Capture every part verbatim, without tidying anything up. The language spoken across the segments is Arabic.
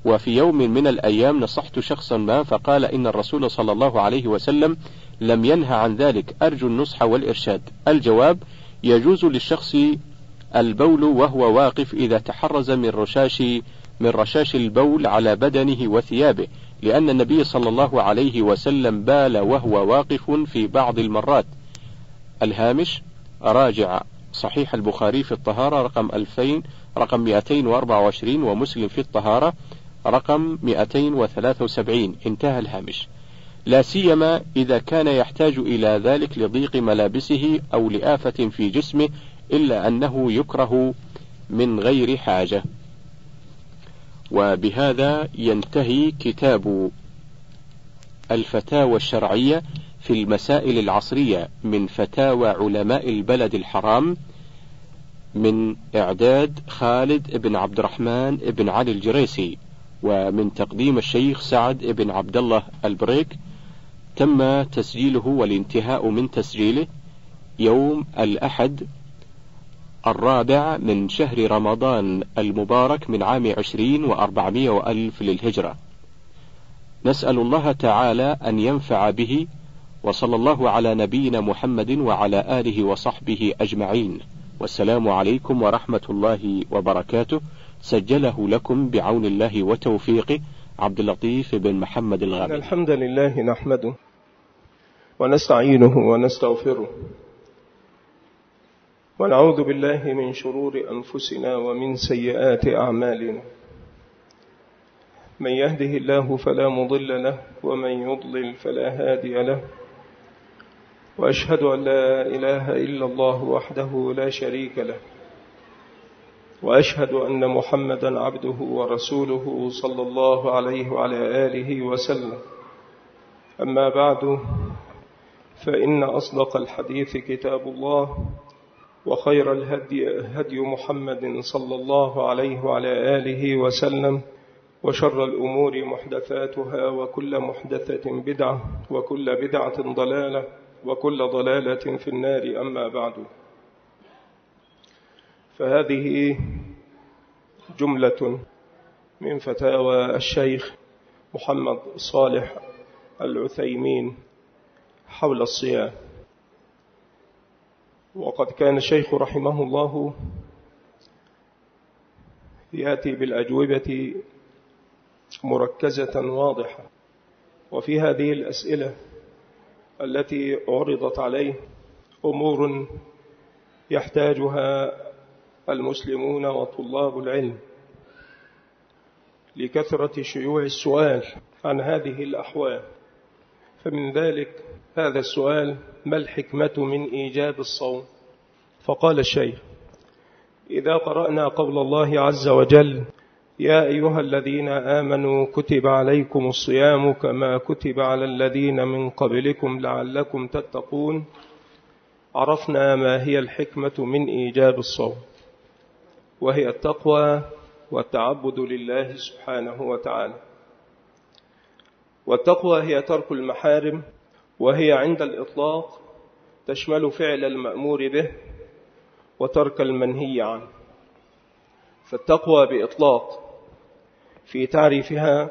وفي يوم من الأيام نصحت شخصا ما فقال إن الرسول صلى الله عليه وسلم لم ينهى عن ذلك، أرجو النصح والإرشاد. الجواب: يجوز للشخص البول وهو واقف إذا تحرز من رشاش من رشاش البول على بدنه وثيابه، لأن النبي صلى الله عليه وسلم بال وهو واقف في بعض المرات. الهامش: راجع صحيح البخاري في الطهارة رقم ألفين رقم مئتين وأربعة وعشرين، ومسلم في الطهارة رقم مئتين وثلاثة وسبعين. انتهى الهامش. لا سيما إذا كان يحتاج إلى ذلك لضيق ملابسه أو لآفة في جسمه، إلا أنه يكره من غير حاجة. وبهذا ينتهي كتاب الفتاوى الشرعية في المسائل العصرية من فتاوى علماء البلد الحرام، من إعداد خالد بن عبد الرحمن بن علي الجريسي، ومن تقديم الشيخ سعد بن عبد الله البريك. تم تسجيله والانتهاء من تسجيله يوم الأحد الرابع من شهر رمضان المبارك من عام عشرين وأربعمائة وألف للهجرة. نسأل الله تعالى أن ينفع به، وصلى الله على نبينا محمد وعلى آله وصحبه أجمعين، والسلام عليكم ورحمة الله وبركاته. سجله لكم بعون الله وتوفيقه عبد اللطيف بن محمد الغامدي. الحمد لله نحمده ونستعينه ونستغفره، ونعوذ بالله من شرور أنفسنا ومن سيئات أعمالنا. من يهده الله فلا مضل له، ومن يضلل فلا هادي له، وأشهد أن لا إله إلا الله وحده لا شريك له، وأشهد أن محمدا عبده ورسوله صلى الله عليه وعلى آله وسلم. أما بعد، فإن أصدق الحديث كتاب الله، وخير الهدي هدي محمد صلى الله عليه وعلى آله وسلم، وشر الأمور محدثاتها، وكل محدثة بدعة، وكل بدعة ضلالة، وكل ضلالة في النار. أما بعد، فهذه جملة من فتاوى الشيخ محمد صالح العثيمين حول الصيام. وقد كان الشيخ رحمه الله يأتي بالأجوبة مركزة واضحة، وفي هذه الأسئلة التي عرضت عليه أمور يحتاجها المسلمون وطلاب العلم لكثرة شيوع السؤال عن هذه الأحوال. فمن ذلك هذا السؤال: ما الحكمة من إيجاب الصوم؟ فقال الشيخ: إذا قرأنا قول الله عز وجل: يا أيها الذين آمنوا كتب عليكم الصيام كما كتب على الذين من قبلكم لعلكم تتقون، عرفنا ما هي الحكمة من إيجاب الصوم، وهي التقوى والتعبد لله سبحانه وتعالى. والتقوى هي ترك المحارم، وهي عند الإطلاق تشمل فعل المأمور به وترك المنهي عنه. فالتقوى بإطلاق في تعريفها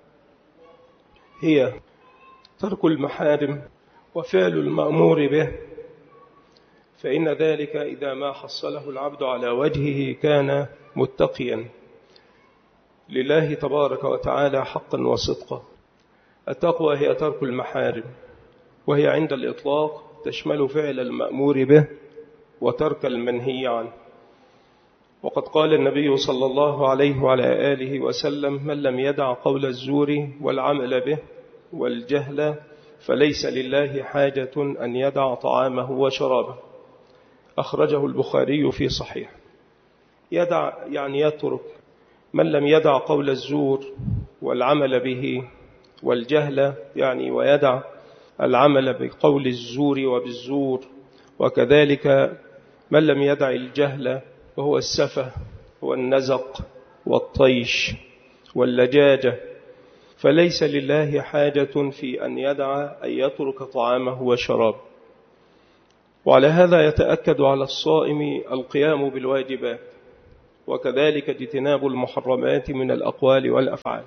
هي ترك المحارم وفعل المأمور به، فإن ذلك إذا ما حصله العبد على وجهه كان متقيا لله تبارك وتعالى حقا وصدقا. التقوى هي ترك المحارم، وهي عند الإطلاق تشمل فعل المأمور به وترك المنهي عنه. وقد قال النبي صلى الله عليه وعلى آله وسلم: من لم يدع قول الزور والعمل به والجهل فليس لله حاجة أن يدع طعامه وشرابه. أخرجه البخاري في صحيح. يدع يعني يترك. من لم يدع قول الزور والعمل به والجهل يعني ويدع العمل بقول الزور وبالزور، وكذلك من لم يدع الجهل وهو السفه والنزق والطيش واللجاجة، فليس لله حاجة في أن يدع أن يترك طعامه وشرابه. وعلى هذا يتأكد على الصائم القيام بالواجبات، وكذلك اجتناب المحرمات من الأقوال والأفعال.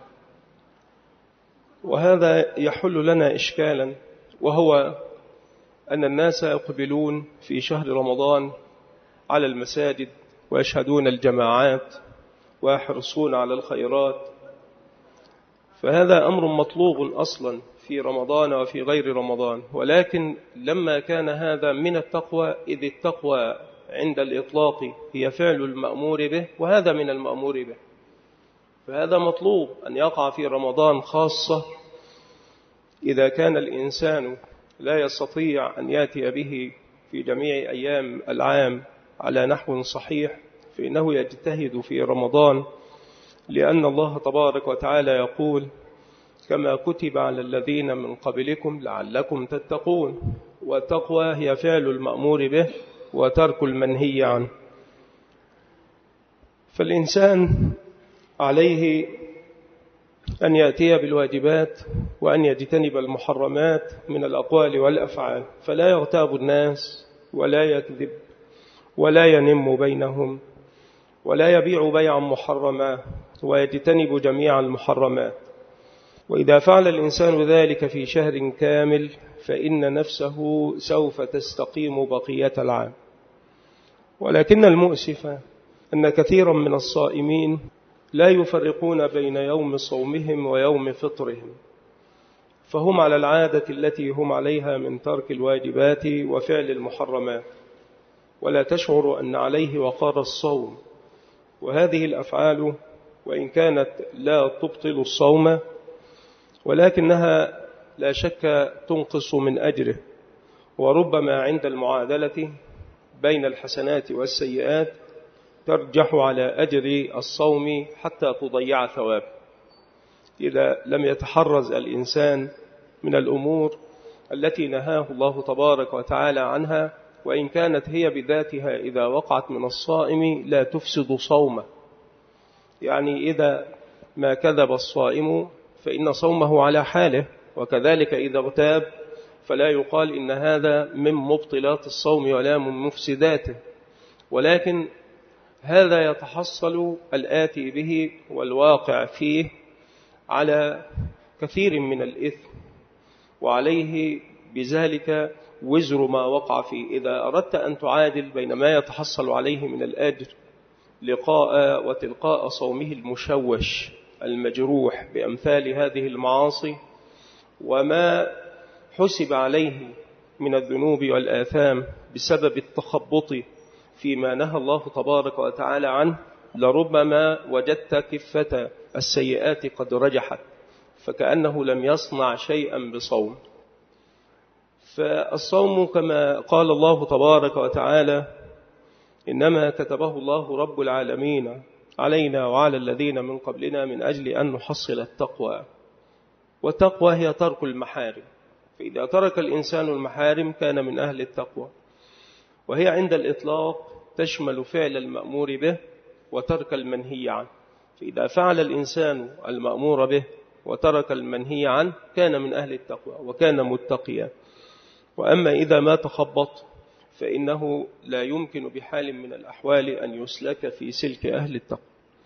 وهذا يحل لنا إشكالا، وهو أن الناس يقبلون في شهر رمضان على المساجد ويشهدون الجماعات ويحرصون على الخيرات، فهذا أمر مطلوب أصلا في رمضان وفي غير رمضان، ولكن لما كان هذا من التقوى، إذ التقوى عند الإطلاق هي فعل المأمور به، وهذا من المأمور به، فهذا مطلوب أن يقع في رمضان خاصة. إذا كان الإنسان لا يستطيع أن يأتي به في جميع أيام العام على نحو صحيح، فإنه يجتهد في رمضان، لأن الله تبارك وتعالى يقول: كما كتب على الذين من قبلكم لعلكم تتقون. والتقوى هي فعل المأمور به وترك المنهي عنه. فالإنسان عليه أن يأتي بالواجبات وأن يجتنب المحرمات من الأقوال والأفعال، فلا يغتاب الناس ولا يكذب ولا ينم بينهم ولا يبيع بيعا محرما، ويجتنب جميع المحرمات. وإذا فعل الإنسان ذلك في شهر كامل فإن نفسه سوف تستقيم بقية العام. ولكن المؤسف أن كثيرا من الصائمين لا يفرقون بين يوم صومهم ويوم فطرهم، فهم على العادة التي هم عليها من ترك الواجبات وفعل المحرمات، ولا تشعر أن عليه وقار الصوم. وهذه الأفعال وإن كانت لا تبطل الصوم، ولكنها لا شك تنقص من أجره، وربما عند المعادلة بين الحسنات والسيئات ترجح على أجر الصوم حتى تضيع ثواب، إذا لم يتحرز الإنسان من الأمور التي نهاه الله تبارك وتعالى عنها، وإن كانت هي بذاتها إذا وقعت من الصائم لا تفسد صومه. يعني إذا ما كذب الصائم فإن صومه على حاله، وكذلك إذا اغتاب فلا يقال إن هذا من مبطلات الصوم ولا من مفسداته، ولكن هذا يتحصل الآتي به والواقع فيه على كثير من الإثم، وعليه بذلك وزر ما وقع فيه. إذا أردت أن تعادل بين ما يتحصل عليه من الأجر لقاء وتلقاء صومه المشوش المجروح بأمثال هذه المعاصي، وما حسب عليه من الذنوب والآثام بسبب التخبط فيما نهى الله تبارك وتعالى عنه، لربما وجدت كفة السيئات قد رجحت، فكأنه لم يصنع شيئا بصوم. فالصوم كما قال الله تبارك وتعالى: إنما كتبه الله رب العالمين علينا وعلى الذين من قبلنا من أجل أن نحصل التقوى. والتقوى هي ترك المحارم، فإذا ترك الإنسان المحارم كان من أهل التقوى، وهي عند الإطلاق تشمل فعل المأمور به وترك المنهي عنه. فإذا فعل الإنسان المأمور به وترك المنهي عنه كان من أهل التقوى وكان متقيا. وأما إذا ما تخبط فإنه لا يمكن بحال من الأحوال أن يسلك في سلك أهل التقوى.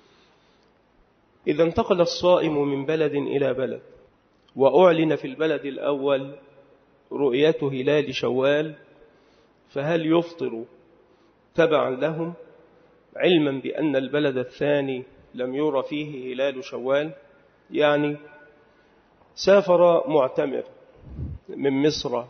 إذا انتقل الصائم من بلد إلى بلد وأعلن في البلد الأول رؤية هلال شوال، فهل يفطر تبعا لهم علما بأن البلد الثاني لم يرى فيه هلال شوال؟ يعني سافر معتمر من مصر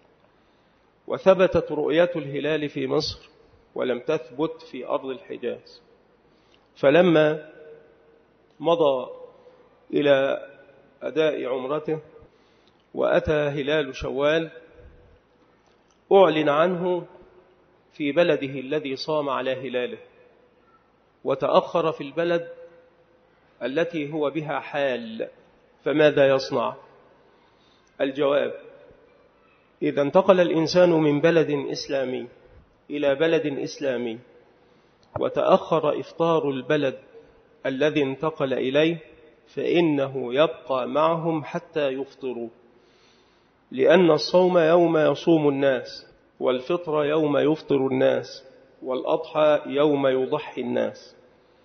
وثبتت رؤية الهلال في مصر ولم تثبت في أرض الحجاز، فلما مضى إلى أداء عمرته وأتى هلال شوال أعلن عنه في بلده الذي صام على هلاله، وتأخر في البلد التي هو بها حال، فماذا يصنع؟ الجواب: إذا انتقل الإنسان من بلد إسلامي إلى بلد إسلامي وتأخر إفطار البلد الذي انتقل إليه فإنه يبقى معهم حتى يفطروا، لأن الصوم يوم يصوم الناس، والفطر يوم يفطر الناس، والأضحى يوم يضحي الناس.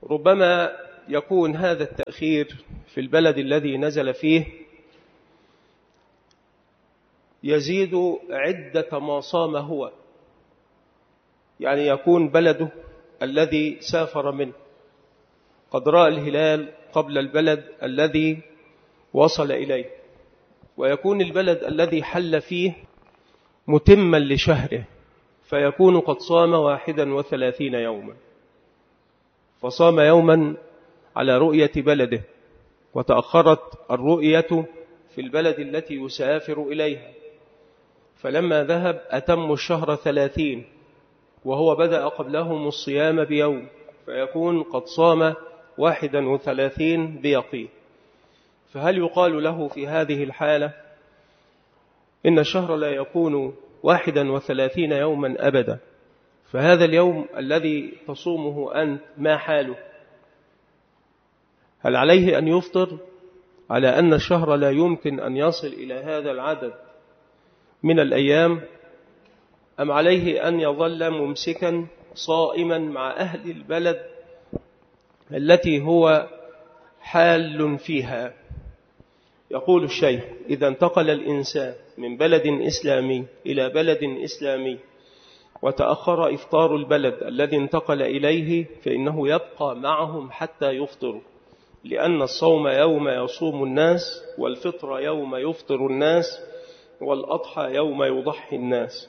ربما يكون هذا التأخير في البلد الذي نزل فيه يزيد عدة ما صام هو، يعني يكون بلده الذي سافر منه قد رأى الهلال قبل البلد الذي وصل إليه، ويكون البلد الذي حل فيه متما لشهره، فيكون قد صام واحدا وثلاثين يوما، فصام يوما على رؤية بلده، وتأخرت الرؤية في البلد التي يسافر إليها، فلما ذهب أتم الشهر ثلاثين وهو بدأ قبلهم الصيام بيوم، فيكون قد صام واحدا وثلاثين بيقين. فهل يقال له في هذه الحالة إن الشهر لا يكون واحدا وثلاثين يوما أبدا، فهذا اليوم الذي تصومه أنت ما حاله؟ هل عليه أن يفطر على أن الشهر لا يمكن أن يصل إلى هذا العدد من الأيام، أم عليه أن يظل ممسكا صائما مع أهل البلد التي هو حال فيها؟ يقول الشيخ: إذا انتقل الإنسان من بلد إسلامي إلى بلد إسلامي وتأخر إفطار البلد الذي انتقل إليه، فإنه يبقى معهم حتى يفطروا، لأن الصوم يوم يصوم الناس، والفطر يوم يفطر الناس، والأضحى يوم يضحي الناس.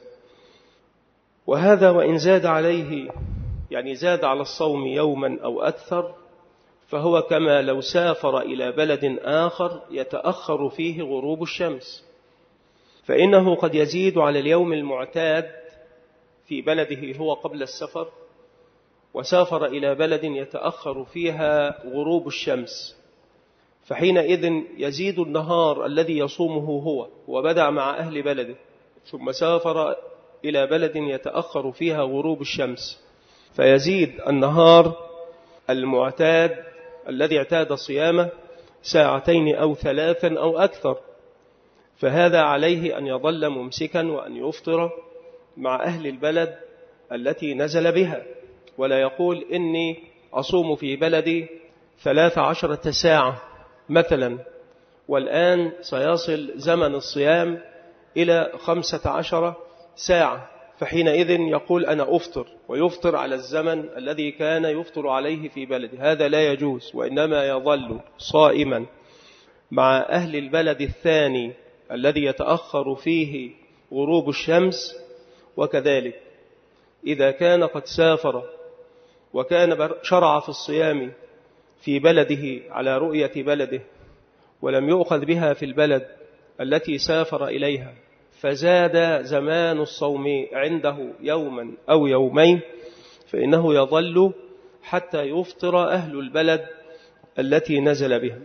وهذا وإن زاد عليه، يعني زاد على الصوم يوما أو أكثر، فهو كما لو سافر إلى بلد آخر يتأخر فيه غروب الشمس، فإنه قد يزيد على اليوم المعتاد في بلده هو قبل السفر، وسافر إلى بلد يتأخر فيها غروب الشمس، فحينئذ يزيد النهار الذي يصومه هو وبدأ مع أهل بلده، ثم سافر إلى بلد يتأخر فيها غروب الشمس، فيزيد النهار المعتاد الذي اعتاد صيامه ساعتين أو ثلاثا أو أكثر، فهذا عليه أن يظل ممسكا وأن يفطر مع أهل البلد التي نزل بها، ولا يقول إني أصوم في بلدي ثلاث عشرة ساعة مثلا، والآن سيصل زمن الصيام إلى خمسة عشر ساعة، فحينئذ يقول أنا أفطر، ويفطر على الزمن الذي كان يفطر عليه في بلده. هذا لا يجوز، وإنما يظل صائما مع أهل البلد الثاني الذي يتأخر فيه غروب الشمس. وكذلك إذا كان قد سافر وكان شرع في الصيام في بلده على رؤية بلده، ولم يؤخذ بها في البلد التي سافر إليها، فزاد زمان الصوم عنده يوما أو يومين، فإنه يظل حتى يفطر أهل البلد التي نزل بها،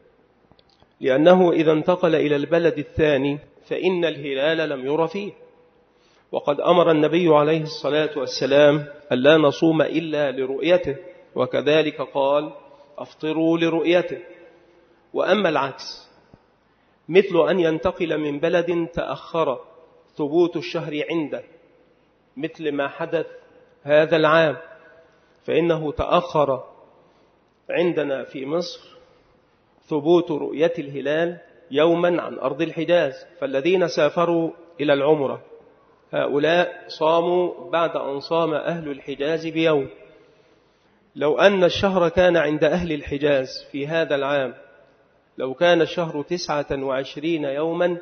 لأنه إذا انتقل إلى البلد الثاني فإن الهلال لم ير فيه، وقد أمر النبي عليه الصلاة والسلام ألا نصوم إلا لرؤيته، وكذلك قال أفطروا لرؤيته. وأما العكس، مثل أن ينتقل من بلد تأخر ثبوت الشهر عنده، مثل ما حدث هذا العام، فإنه تأخر عندنا في مصر ثبوت رؤية الهلال يوما عن أرض الحجاز، فالذين سافروا إلى العمرة هؤلاء صاموا بعد أن صام أهل الحجاز بيوم. لو أن الشهر كان عند أهل الحجاز في هذا العام، لو كان الشهر تسعة وعشرين يوما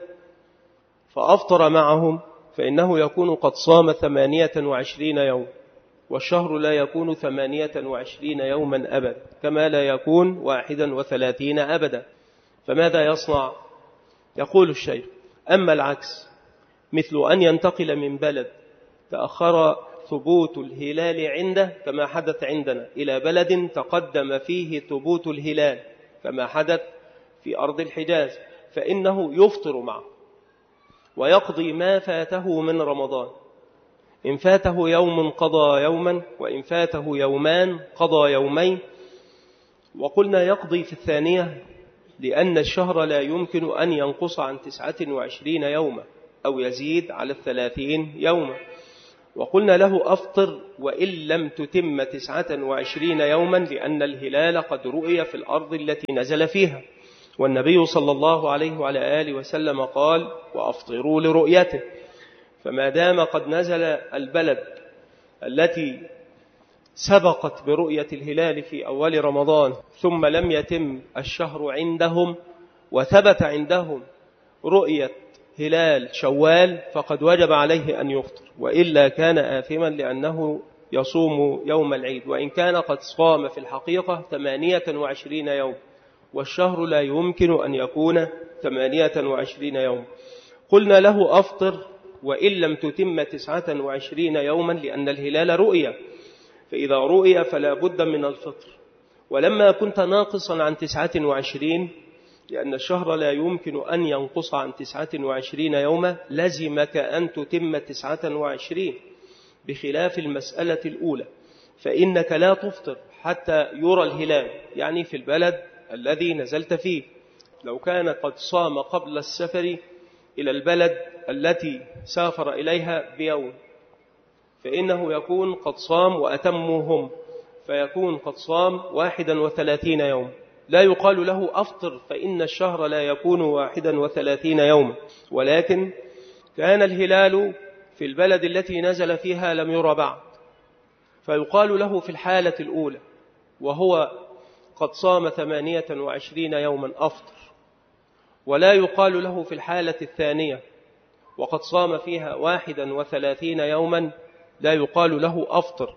فأفطر معهم، فإنه يكون قد صام ثمانية وعشرين يوم، والشهر لا يكون ثمانية وعشرين يوما أبدا، كما لا يكون واحدا وثلاثين أبدا. فماذا يصنع؟ يقول الشيخ: أما العكس، مثل أن ينتقل من بلد تأخر ثبوت الهلال عنده كما حدث عندنا إلى بلد تقدم فيه ثبوت الهلال كما حدث في أرض الحجاز، فإنه يفطر معه ويقضي ما فاته من رمضان. إن فاته يوم قضى يوما، وإن فاته يومان قضى يومين. وقلنا يقضي في الثانية لأن الشهر لا يمكن أن ينقص عن تسعة وعشرين يوما أو يزيد على الثلاثين يوما. وقلنا له أفطر وإن لم تتم تسعة وعشرين يوما، لأن الهلال قد رؤي في الأرض التي نزل فيها، والنبي صلى الله عليه وعلى آله وسلم قال وأفطروا لرؤيته. فما دام قد نزل البلد التي سبقت برؤية الهلال في أول رمضان ثم لم يتم الشهر عندهم وثبت عندهم رؤية هلال شوال، فقد وجب عليه أن يفطر، وإلا كان آثما لأنه يصوم يوم العيد، وإن كان قد صام في الحقيقة ثمانية وعشرين يوم، والشهر لا يمكن أن يكون ثمانية وعشرين يوم. قلنا له أفطر وإن لم تتم تسعة وعشرين يوما، لأن الهلال رؤية، فإذا رؤية فلا بد من الفطر. ولما كنت ناقصا عن تسعة وعشرين، لأن الشهر لا يمكن أن ينقص عن تسعة وعشرين يوما، لزمك أن تتم تسعة وعشرين، بخلاف المسألة الأولى فإنك لا تفطر حتى يرى الهلال، يعني في البلد الذي نزلت فيه. لو كان قد صام قبل السفر إلى البلد التي سافر إليها بيوم، فإنه يكون قد صام وأتموهم، فيكون قد صام واحدا وثلاثين يوم. لا يقال له أفطر، فإن الشهر لا يكون واحدا وثلاثين يوم، ولكن كان الهلال في البلد التي نزل فيها لم يرى بعد، فيقال له في الحالة الأولى وهو قد صام ثمانية وعشرين يوما أفطر، ولا يقال له في الحالة الثانية وقد صام فيها واحدا وثلاثين يوما لا يقال له أفطر،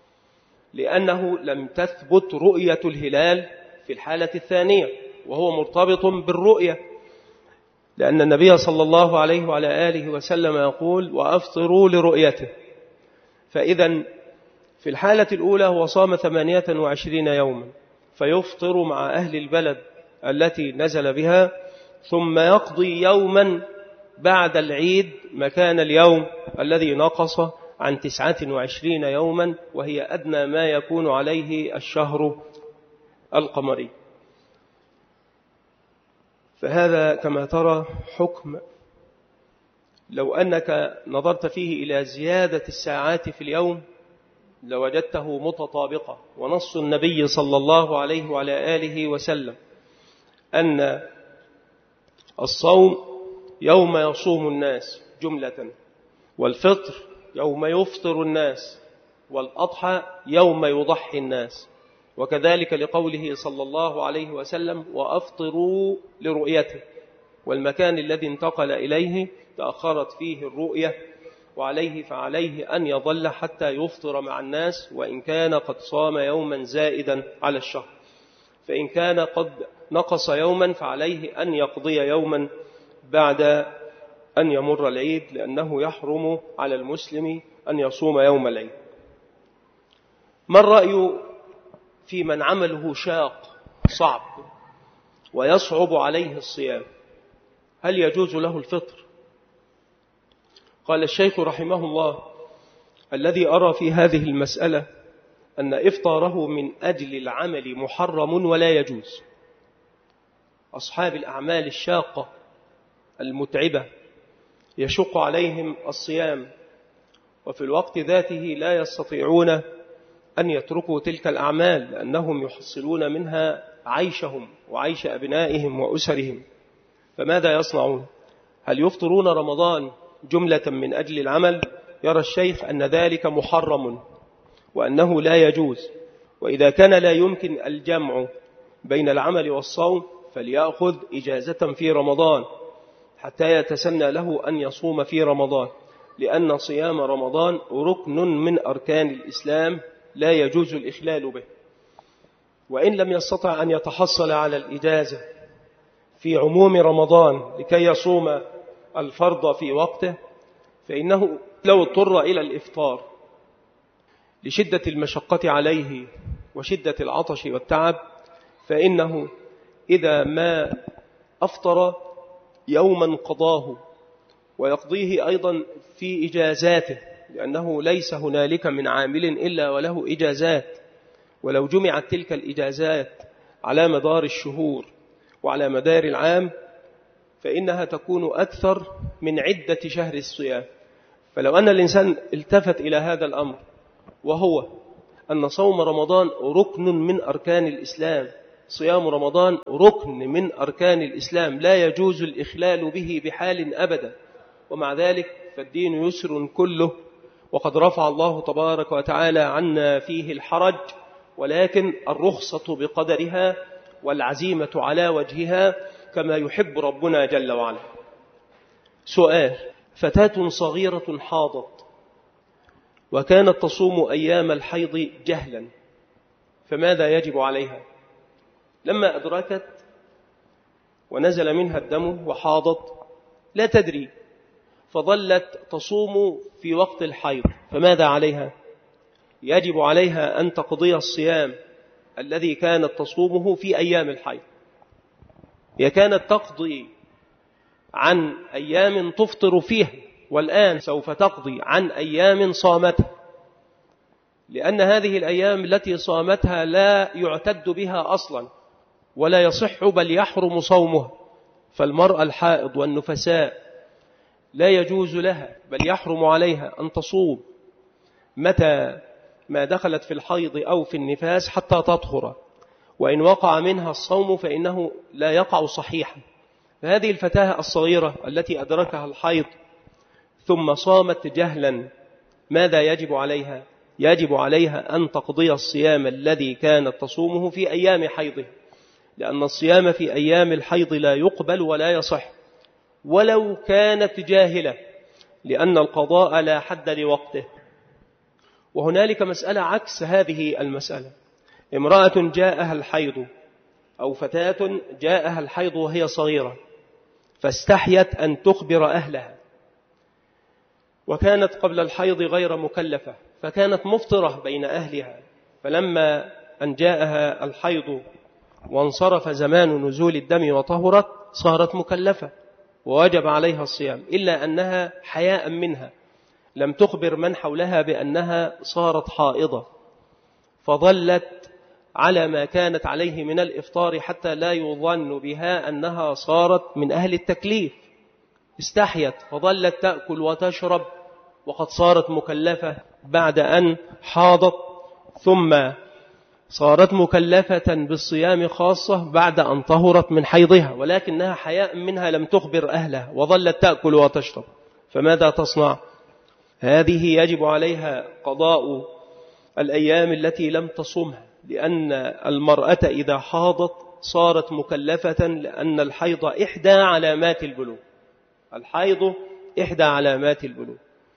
لأنه لم تثبت رؤية الهلال في الحالة الثانية، وهو مرتبط بالرؤية، لأن النبي صلى الله عليه وعلى آله وسلم يقول وأفطروا لرؤيته. فإذا في الحالة الأولى هو صام ثمانية وعشرين يوما، فيفطر مع أهل البلد التي نزل بها، ثم يقضي يوما بعد العيد مكان اليوم الذي نقص عن تسعة وعشرين يوما، وهي أدنى ما يكون عليه الشهر القمري. فهذا كما ترى حكم لو أنك نظرت فيه إلى زيادة الساعات في اليوم لوجدته متطابقا، ونص النبي صلى الله عليه وعلى آله وسلم أن الصوم يوم يصوم الناس جملة، والفطر يوم يفطر الناس، والأضحى يوم يضحي الناس، وكذلك لقوله صلى الله عليه وسلم وأفطروا لرؤيته، والمكان الذي انتقل إليه تأخرت فيه الرؤية، وعليه فعليه أن يظل حتى يفطر مع الناس، وإن كان قد صام يوما زائدا على الشهر. فإن كان قد نقص يوما فعليه أن يقضي يوما بعد أن يمر العيد، لأنه يحرم على المسلم أن يصوم يوم العيد. ما الرأي في من عمله شاق صعب ويصعب عليه الصيام؟ هل يجوز له الفطر؟ قال الشيخ رحمه الله الذي أرى في هذه المسألة أن إفطاره من أجل العمل محرم ولا يجوز. أصحاب الأعمال الشاقة المتعبة يشق عليهم الصيام، وفي الوقت ذاته لا يستطيعون أن يتركوا تلك الأعمال، لأنهم يحصلون منها عيشهم وعيش أبنائهم وأسرهم. فماذا يصنعون؟ هل يفطرون رمضان جملة من أجل العمل؟ يرى الشيخ أن ذلك محرم وأنه لا يجوز، وإذا كان لا يمكن الجمع بين العمل والصوم فليأخذ إجازة في رمضان حتى يتسنى له أن يصوم في رمضان، لأن صيام رمضان ركن من أركان الإسلام لا يجوز الإخلال به. وإن لم يستطع أن يتحصل على الإجازة في عموم رمضان لكي يصوم الفرض في وقته، فإنه لو اضطر إلى الإفطار لشدة المشقة عليه وشدة العطش والتعب، فإنه إذا ما أفطر يوما قضاه، ويقضيه أيضا في إجازاته، لأنه ليس هنالك من عامل إلا وله إجازات، ولو جمعت تلك الإجازات على مدار الشهور وعلى مدار العام فإنها تكون أكثر من عدة شهر الصيام، فلو أن الإنسان التفت إلى هذا الأمر، وهو أن صوم رمضان ركن من أركان الإسلام، صيام رمضان ركن من أركان الإسلام لا يجوز الإخلال به بحال أبدا، ومع ذلك فالدين يسر كله، وقد رفع الله تبارك وتعالى عنا فيه الحرج، ولكن الرخصة بقدرها والعزيمة على وجهها كما يحب ربنا جل وعلا. سؤال: فتاة صغيرة حاضت وكانت تصوم أيام الحيض جهلا، فماذا يجب عليها؟ لما أدركت ونزل منها الدم وحاضت لا تدري، فظلت تصوم في وقت الحيض، فماذا عليها؟ يجب عليها أن تقضي الصيام الذي كانت تصومه في أيام الحيض. هي كانت تقضي عن أيام تفطر فيها، والآن سوف تقضي عن أيام صامتها، لأن هذه الأيام التي صامتها لا يعتد بها أصلا ولا يصح بل يحرم صومها. فالمرأة الحائض والنفساء لا يجوز لها بل يحرم عليها أن تصوم متى ما دخلت في الحيض أو في النفاس حتى تطهر، وإن وقع منها الصوم فإنه لا يقع صحيحا. فهذه الفتاة الصغيرة التي أدركها الحيض ثم صامت جهلا، ماذا يجب عليها؟ يجب عليها أن تقضي الصيام الذي كانت تصومه في أيام حيضه، لأن الصيام في أيام الحيض لا يقبل ولا يصح ولو كانت جاهلة، لأن القضاء لا حد لوقته. وهنالك مسألة عكس هذه المسألة: امرأة جاءها الحيض أو فتاة جاءها الحيض وهي صغيرة، فاستحيت أن تخبر أهلها، وكانت قبل الحيض غير مكلفة، فكانت مفطرة بين أهلها، فلما أن جاءها الحيض وانصرف زمان نزول الدم وطهرت صارت مكلفة ووجب عليها الصيام، إلا أنها حياء منها لم تخبر من حولها بأنها صارت حائضة، فظلت على ما كانت عليه من الإفطار حتى لا يظن بها أنها صارت من أهل التكليف. استحيت فظلت تأكل وتشرب وقد صارت مكلفة بعد أن حاضت، ثم صارت مكلفة بالصيام خاصة بعد أن طهرت من حيضها، ولكنها حياء منها لم تخبر أهلها وظلت تأكل وتشرب، فماذا تصنع؟ هذه يجب عليها قضاء الأيام التي لم تصمها، لأن المرأة إذا حاضت صارت مكلفة، لأن الحيض إحدى علامات البلوغ. الحيض إحدى علامات البلوغ.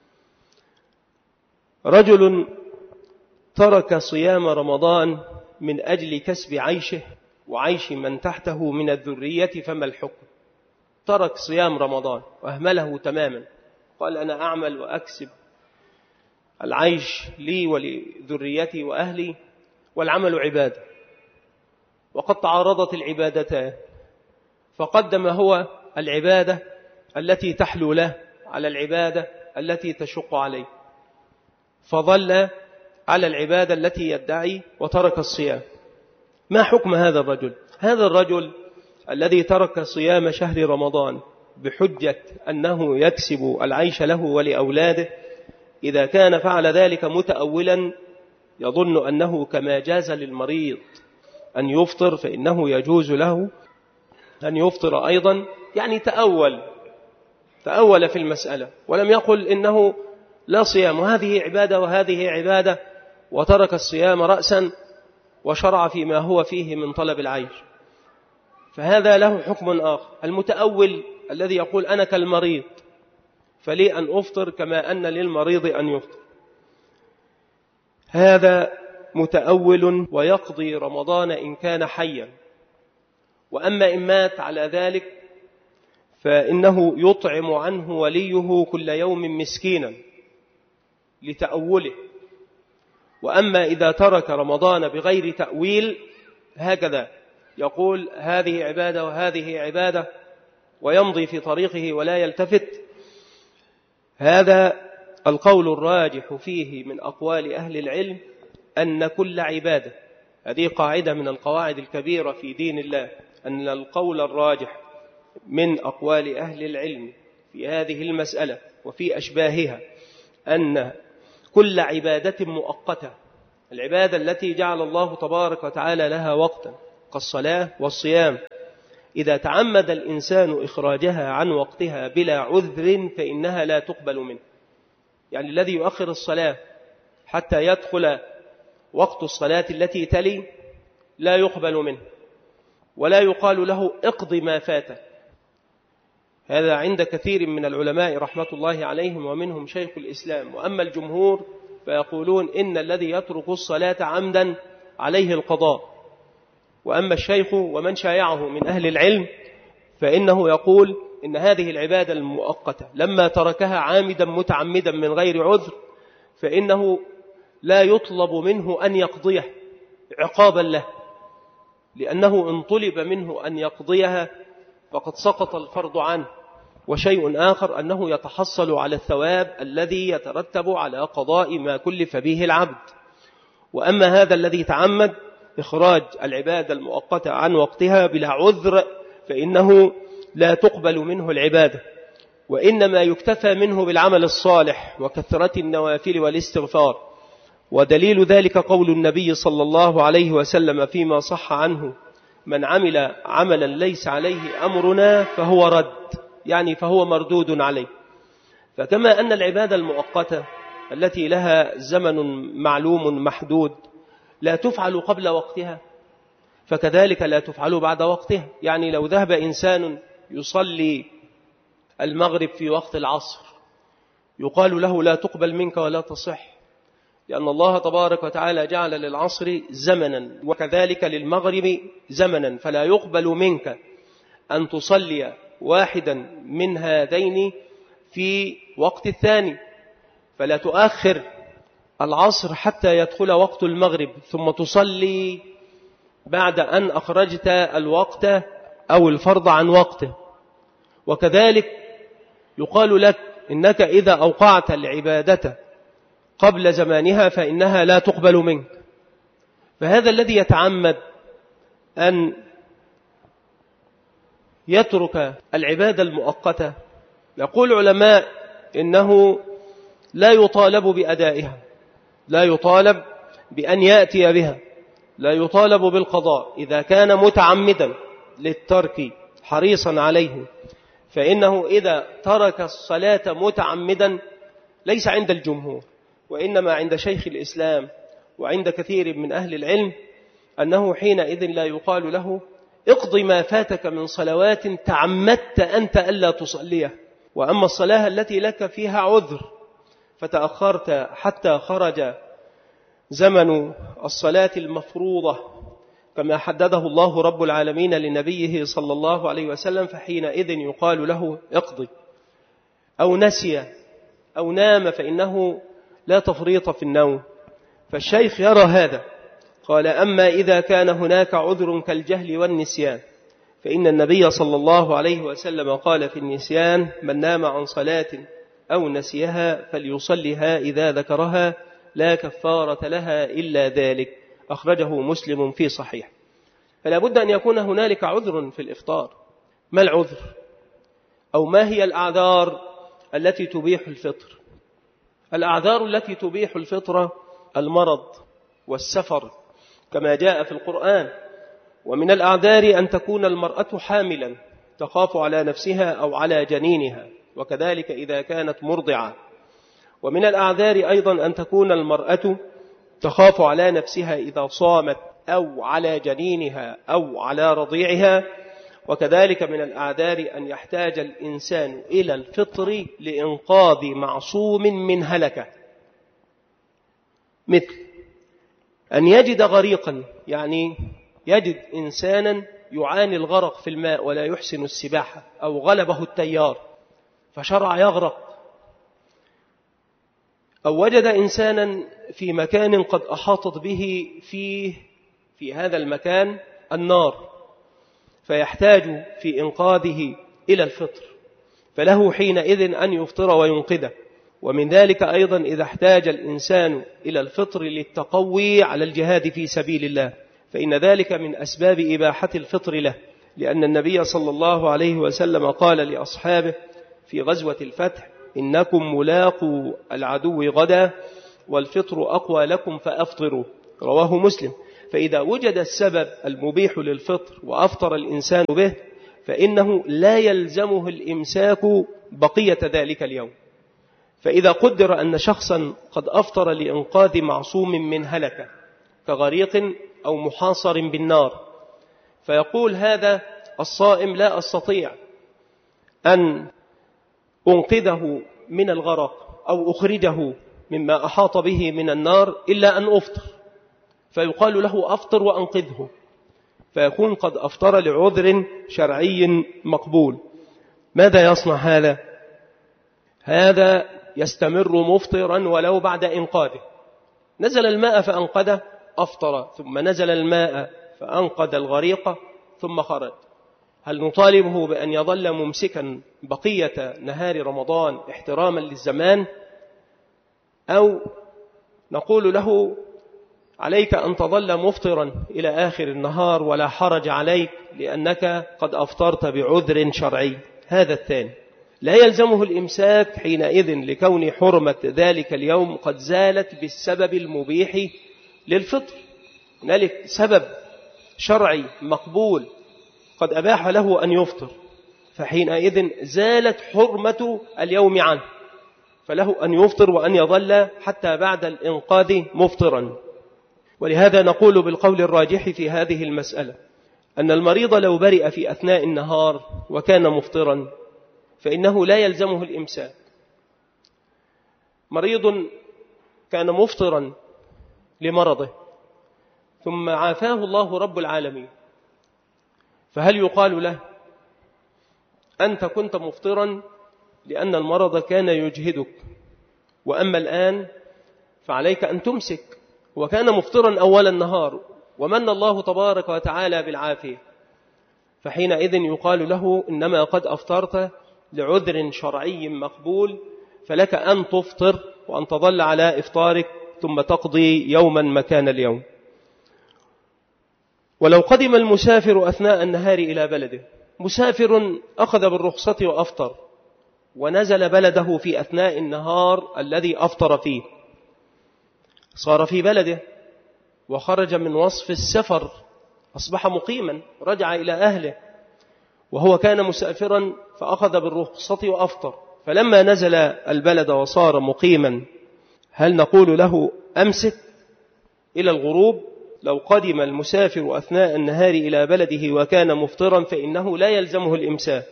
رجل ترك صيام رمضان من أجل كسب عيشه وعيش من تحته من الذرية، فما الحكم؟ ترك صيام رمضان وأهمله تماما، قال أنا أعمل وأكسب العيش لي ولذريتي وأهلي، والعمل عبادة، وقد تعارضت العبادتان، فقدم هو العبادة التي تحلو له على العبادة التي تشق عليه، فظل على العبادة التي يدعي وترك الصيام. ما حكم هذا الرجل؟ هذا الرجل الذي ترك صيام شهر رمضان بحجة أنه يكسب العيش له ولأولاده، إذا كان فعل ذلك متأولا يظن أنه كما جاز للمريض أن يفطر فإنه يجوز له أن يفطر أيضا، يعني تأول تأول في المسألة ولم يقل إنه لا صيام وهذه عبادة وهذه عبادة، وترك الصيام رأسا وشرع فيما هو فيه من طلب العيش، فهذا له حكم آخر. المتأول الذي يقول أنا كالمريض فلي أن أفطر كما أن للمريض أن يفطر، هذا متأول ويقضي رمضان إن كان حيا، وأما إن مات على ذلك فإنه يطعم عنه وليه كل يوم مسكينا لتأوله. وأما إذا ترك رمضان بغير تأويل هكذا يقول هذه عبادة وهذه عبادة ويمضي في طريقه ولا يلتفت، هذا القول الراجح فيه من أقوال أهل العلم أن كل عبادة، هذه قاعدة من القواعد الكبيرة في دين الله، أن القول الراجح من أقوال أهل العلم في هذه المسألة وفي أشباهها أن كل عبادة مؤقتة، العبادة التي جعل الله تبارك وتعالى لها وقتا كالصلاة والصيام، إذا تعمد الإنسان إخراجها عن وقتها بلا عذر فإنها لا تقبل منه. يعني الذي يؤخر الصلاة حتى يدخل وقت الصلاة التي تلي لا يقبل منه، ولا يقال له اقض ما فاتك. هذا عند كثير من العلماء رحمة الله عليهم ومنهم شيخ الإسلام. وأما الجمهور فيقولون إن الذي يترك الصلاة عمدا عليه القضاء. وأما الشيخ ومن شايعه من أهل العلم فإنه يقول إن هذه العبادة المؤقتة لما تركها عامدا متعمدا من غير عذر فإنه لا يطلب منه أن يقضيه عقابا له، لأنه إن طلب منه أن يقضيها فقد سقط الفرض عنه. وشيء آخر أنه يتحصل على الثواب الذي يترتب على قضاء ما كلف به العبد. وأما هذا الذي تعمد إخراج العبادة المؤقتة عن وقتها بلا عذر فإنه لا تقبل منه العبادة، وإنما يكتفى منه بالعمل الصالح وكثرة النوافل والاستغفار. ودليل ذلك قول النبي صلى الله عليه وسلم فيما صح عنه: من عمل عملا ليس عليه أمرنا فهو رد، يعني فهو مردود عليه. فكما أن العبادة المؤقتة التي لها زمن معلوم محدود لا تفعل قبل وقتها، فكذلك لا تفعل بعد وقتها. يعني لو ذهب إنسان يصلي المغرب في وقت العصر يقال له لا تقبل منك ولا تصح، لأن الله تبارك وتعالى جعل للعصر زمنا وكذلك للمغرب زمنا، فلا يقبل منك أن تصلي واحدا من هذين في وقت الثاني، فلا تؤخر العصر حتى يدخل وقت المغرب ثم تصلي بعد أن أخرجت الوقت أو الفرض عن وقته. وكذلك يقال لك إنك إذا أوقعت العبادة قبل زمانها فإنها لا تقبل منك. فهذا الذي يتعمد أن يترك العبادة المؤقتة يقول علماء إنه لا يطالب بأدائها، لا يطالب بأن يأتي بها، لا يطالب بالقضاء. إذا كان متعمدا للترك حريصا عليه فإنه إذا ترك الصلاة متعمدا ليس عند الجمهور وإنما عند شيخ الإسلام وعند كثير من أهل العلم أنه حينئذ لا يقال له اقضي ما فاتك من صلوات تعمدت أنت ألا تصليه. وأما الصلاة التي لك فيها عذر فتأخرت حتى خرج زمن الصلاة المفروضة كما حدده الله رب العالمين لنبيه صلى الله عليه وسلم، فحينئذ يقال له اقضي. أو نسي أو نام فإنه لا تفريط في النوم. فالشيخ يرى هذا، قال: أما إذا كان هناك عذر كالجهل والنسيان فإن النبي صلى الله عليه وسلم قال في النسيان: من نام عن صلاة أو نسيها فليصلها إذا ذكرها لا كفارة لها إلا ذلك. أخرجه مسلم في صحيح. فلا بد أن يكون هنالك عذر في الإفطار. ما العذر؟ أو ما هي الأعذار التي تبيح الفطر؟ الأعذار التي تبيح الفطر المرض والسفر كما جاء في القرآن. ومن الأعذار أن تكون المرأة حاملا تخاف على نفسها أو على جنينها، وكذلك إذا كانت مرضعة. ومن الأعذار أيضا أن تكون المرأة تخاف على نفسها إذا صامت أو على جنينها أو على رضيعها. وكذلك من الأعذار أن يحتاج الإنسان إلى الفطر لإنقاذ معصوم من هلكة، مثل أن يجد غريقا، يعني يجد إنسانا يعاني الغرق في الماء ولا يحسن السباحة، أو غلبه التيار فشرع يغرق، أو وجد إنسانا في مكان قد أحاطت به فيه في هذا المكان النار فيحتاج في إنقاذه إلى الفطر، فله حينئذ أن يفطر وينقذه. ومن ذلك أيضا إذا احتاج الإنسان إلى الفطر للتقوي على الجهاد في سبيل الله، فإن ذلك من أسباب إباحة الفطر له، لأن النبي صلى الله عليه وسلم قال لأصحابه في غزوة الفتح: إنكم ملاقوا العدو غدا والفطر أقوى لكم فأفطروا، رواه مسلم. فإذا وجد السبب المبيح للفطر وأفطر الإنسان به فإنه لا يلزمه الإمساك بقية ذلك اليوم. فإذا قدر أن شخصا قد أفطر لإنقاذ معصوم من هلكة كغريق أو محاصر بالنار، فيقول هذا الصائم لا أستطيع أن أنقذه من الغرق أو أخرجه مما أحاط به من النار إلا أن أفطر، فيقال له أفطر وأنقذه، فيكون قد أفطر لعذر شرعي مقبول. ماذا يصنع هذا؟ هذا يستمر مفطرا ولو بعد إنقاذه. نزل الماء فأنقذه أفطر، ثم نزل الماء فأنقذ الغريق ثم خرج. هل نطالبه بأن يظل ممسكا بقية نهار رمضان احتراما للزمان، أو نقول له عليك أن تظل مفطرا إلى آخر النهار ولا حرج عليك لأنك قد أفطرت بعذر شرعي؟ هذا الثاني لا يلزمه الإمساك حينئذ لكون حرمة ذلك اليوم قد زالت بالسبب المبيح للفطر. هنالك سبب شرعي مقبول قد أباح له أن يفطر، فحينئذ زالت حرمة اليوم عنه، فله أن يفطر وأن يظل حتى بعد الإنقاذ مفطرا. ولهذا نقول بالقول الراجح في هذه المسألة أن المريض لو برئ في أثناء النهار وكان مفطرا فإنه لا يلزمه الإمساك. مريض كان مفطرا لمرضه ثم عافاه الله رب العالمين، فهل يقال له أنت كنت مفطرا لأن المرض كان يجهدك، وأما الآن فعليك أن تمسك، وكان مفطرا أول النهار ومن الله تبارك وتعالى بالعافية، فحينئذ يقال له إنما قد أفطرت لعذر شرعي مقبول، فلك أن تفطر وأن تظل على إفطارك ثم تقضي يوما مكان اليوم. ولو قدم المسافر أثناء النهار إلى بلده، مسافر أخذ بالرخصة وأفطر ونزل بلده في أثناء النهار الذي أفطر فيه، صار في بلده وخرج من وصف السفر، أصبح مقيما، رجع إلى أهله، وهو كان مسافرا فأخذ بالرخصة وأفطر، فلما نزل البلد وصار مقيما هل نقول له أمسك إلى الغروب؟ لو قدم المسافر أثناء النهار إلى بلده وكان مفطرا فإنه لا يلزمه الإمساك.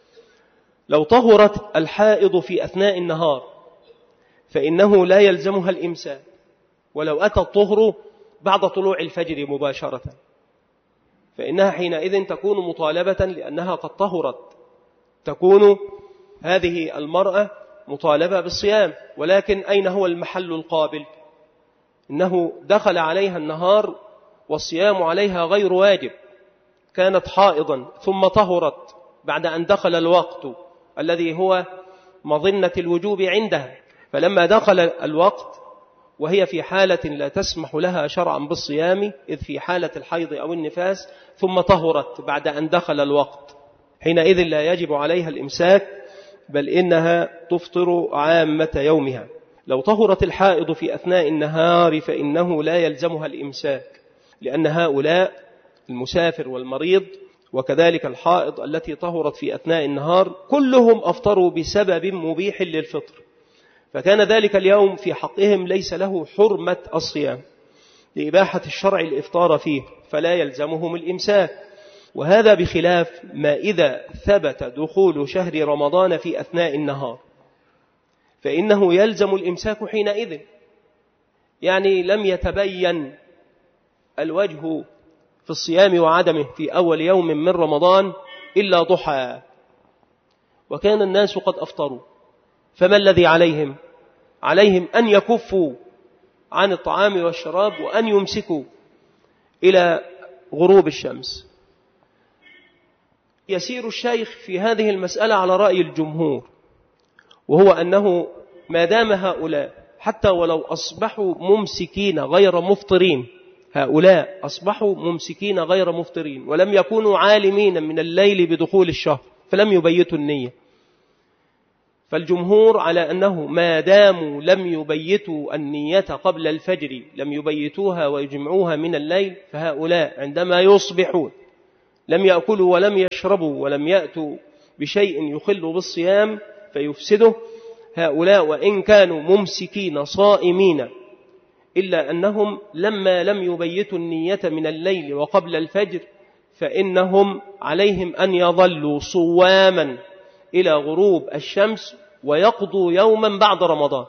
لو طهرت الحائض في أثناء النهار فإنه لا يلزمها الإمساك، ولو أتى الطهر بعد طلوع الفجر مباشرة فإنها حينئذ تكون مطالبة لأنها قد طهرت، تكون هذه المرأة مطالبة بالصيام. ولكن أين هو المحل القابل؟ إنه دخل عليها النهار والصيام عليها غير واجب، كانت حائضا ثم طهرت بعد أن دخل الوقت الذي هو مظنة الوجوب عندها، فلما دخل الوقت وهي في حالة لا تسمح لها شرعا بالصيام إذ في حالة الحيض أو النفاس، ثم طهرت بعد أن دخل الوقت، حينئذ لا يجب عليها الإمساك بل إنها تفطر عامة يومها. لو طهرت الحائض في أثناء النهار فإنه لا يلزمها الإمساك، لأن هؤلاء المسافر والمريض وكذلك الحائض التي طهرت في أثناء النهار كلهم أفطروا بسبب مبيح للفطر، فكان ذلك اليوم في حقهم ليس له حرمة الصيام لإباحة الشرع الإفطار فيه، فلا يلزمهم الإمساك. وهذا بخلاف ما إذا ثبت دخول شهر رمضان في أثناء النهار فإنه يلزم الإمساك حينئذ، يعني لم يتبين الوجه في الصيام وعدمه في أول يوم من رمضان إلا ضحى وكان الناس قد أفطروا، فما الذي عليهم؟ عليهم أن يكفوا عن الطعام والشراب وأن يمسكوا إلى غروب الشمس. يسير الشيخ في هذه المسألة على رأي الجمهور، وهو أنه ما دام هؤلاء حتى ولو أصبحوا ممسكين غير مفطرين، هؤلاء أصبحوا ممسكين غير مفطرين ولم يكونوا عالمين من الليل بدخول الشهر فلم يبيتوا النية، فالجمهور على أنه ما داموا لم يبيتوا النية قبل الفجر، لم يبيتوها ويجمعوها من الليل، فهؤلاء عندما يصبحون لم يأكلوا ولم يشربوا ولم يأتوا بشيء يخل بالصيام فيفسده، هؤلاء وإن كانوا ممسكين صائمين إلا أنهم لما لم يبيتوا النية من الليل وقبل الفجر فإنهم عليهم أن يظلوا صواما إلى غروب الشمس ويقضوا يوما بعد رمضان.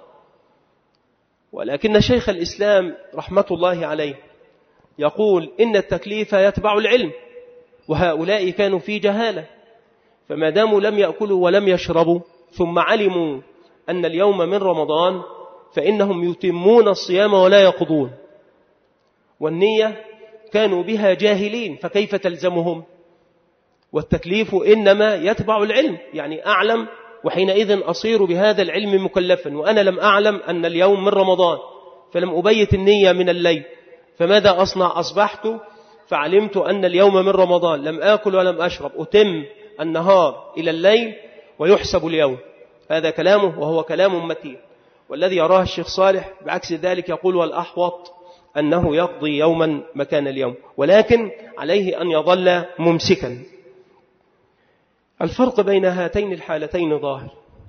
ولكن شيخ الإسلام رحمة الله عليه يقول إن التكليف يتبع العلم، وهؤلاء كانوا في جهالة، فما داموا لم يأكلوا ولم يشربوا ثم علموا أن اليوم من رمضان فإنهم يتمون الصيام ولا يقضون، والنية كانوا بها جاهلين فكيف تلزمهم؟ والتكليف إنما يتبع العلم، يعني أعلم وحينئذ أصير بهذا العلم مكلفا، وأنا لم أعلم أن اليوم من رمضان فلم أبيت النية من الليل، فماذا أصنع؟ أصبحت فعلمت أن اليوم من رمضان، لم آكل ولم أشرب، أتم النهار إلى الليل ويحسب اليوم. هذا كلامه وهو كلام متين، والذي يراه الشيخ صالح بعكس ذلك يقول والأحوط أنه يقضي يوما مكان اليوم، ولكن عليه أن يظل ممسكا. الفرق بين هاتين الحالتين ظاهر،